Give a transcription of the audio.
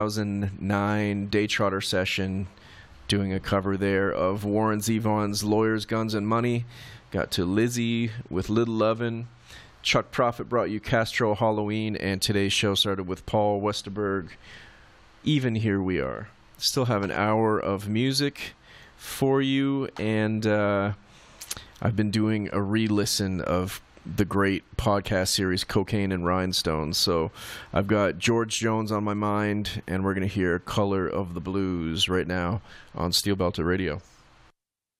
2009 Day Trotter session, doing a cover there of Warren Zevon's Lawyers, Guns, and Money. Got to Lizzie with Little Lovin'. Chuck Prophet brought you Castro Halloween, and today's show started with Paul Westerberg, Even Here We Are. Still have an hour of music for you, and I've been doing a re-listen of the great podcast series Cocaine and Rhinestones. So I've got George Jones on my mind, and we're going to hear Color of the Blues right now on Steel Belted Radio.